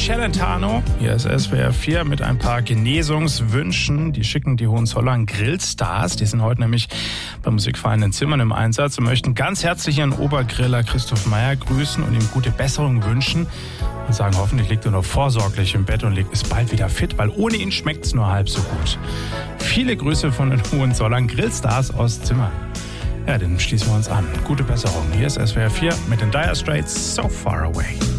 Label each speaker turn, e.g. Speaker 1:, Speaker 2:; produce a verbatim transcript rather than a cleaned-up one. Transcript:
Speaker 1: Celentano. Hier ist S W R vier mit ein paar Genesungswünschen. Die schicken die Hohenzollern Grillstars. Die sind heute nämlich beim Musikverein in Zimmern im Einsatz und möchten ganz herzlich ihren Obergriller Christoph Meyer grüßen und ihm gute Besserung wünschen. Und sagen, hoffentlich liegt er noch vorsorglich im Bett und ist bald wieder fit, weil ohne ihn schmeckt es nur halb so gut. Viele Grüße von den Hohenzollern Grillstars aus Zimmern. Ja, den schließen wir uns an. Gute Besserung. Hier ist S W R vier mit den Dire Straits, So Far Away.